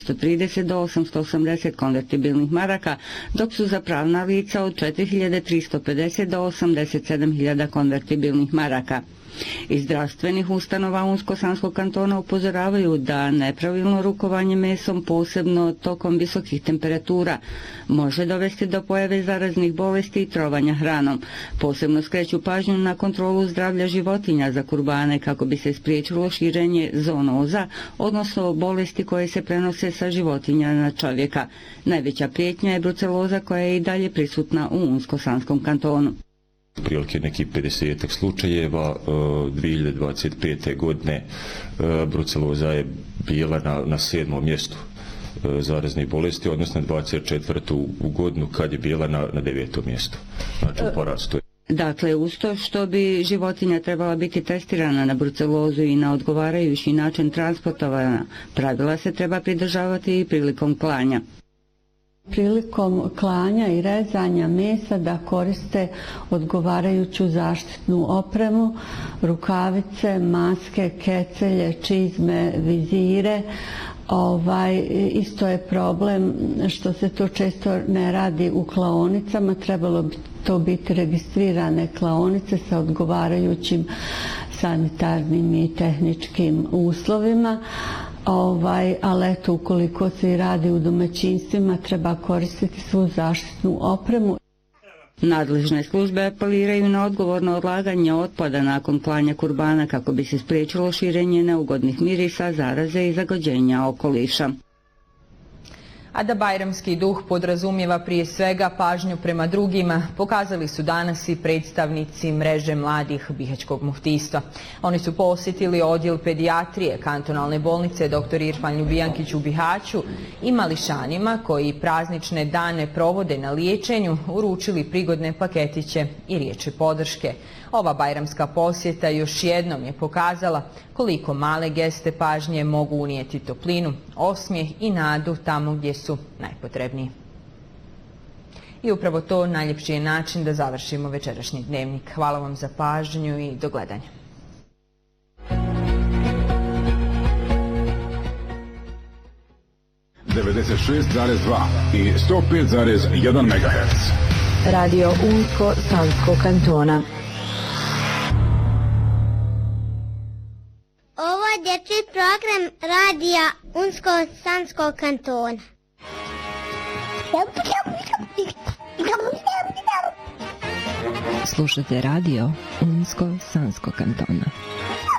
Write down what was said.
130 do 880 konvertibilnih maraka, dok su za pravna lica od 4350 do 87.000 konvertibilnih maraka. Iz zdravstvenih ustanova Unsko-Sanskog kantona upozoravaju da nepravilno rukovanje mesom, posebno tokom visokih temperatura, može dovesti do pojave zaraznih bolesti i trovanja hranom. Posebno skreću pažnju na kontrolu zdravlja životinja za kurbane kako bi se spriječilo širenje zoonoza, odnosno bolesti koje se prenose sa životinja na čovjeka. Najveća prijetnja je bruceloza koja je i dalje prisutna u Unsko-Sanskom kantonu. Prilike neki 50 slučajeva 2025. godine bruceloza je bila na 7. mjestu zaraznih bolesti, odnosno 24. u godinu kad je bila na 9. mjestu. Znači u porastu. Dakle, uz to što bi životinja trebala biti testirana na brucelozu i na odgovarajući način transportovana, pravila se treba pridržavati i prilikom klanja. Prilikom klanja i rezanja mesa da koriste odgovarajuću zaštitnu opremu, rukavice, maske, kecelje, čizme, vizire. Isto je problem što se to često ne radi u klaonicama, trebalo bi to biti registrirane klaonice sa odgovarajućim sanitarnim i tehničkim uslovima. Ali eto, ukoliko se radi u domaćinstvima, treba koristiti svu zaštitnu opremu. Nadležne službe apeliraju na odgovorno odlaganje otpada nakon klanja kurbana kako bi se spriječilo širenje neugodnih mirisa, zaraze i zagađenja okoliša. A da bajramski duh podrazumijeva prije svega pažnju prema drugima, pokazali su danas i predstavnici mreže mladih Bihaćkog muftijstva. Oni su posjetili odjel pedijatrije kantonalne bolnice dr. Irfan Ljubijankić u Bihaću i mališanima koji praznične dane provode na liječenju uručili prigodne paketiće i riječi podrške. Ova bajramska posjeta još jednom je pokazala koliko male geste pažnje mogu unijeti toplinu, osmijeh i nadu tamo gdje su najpotrebniji. I upravo to najljepši je način da završimo večerašnji dnevnik. Hvala vam za pažnju i do gledanja. i 105,1 MHz. Radio Unsko-Sanskog kantona. Ovo je dječji program radija Unsko-Sanskog kantona. Slušate radio Unsko-Sanskog kantona.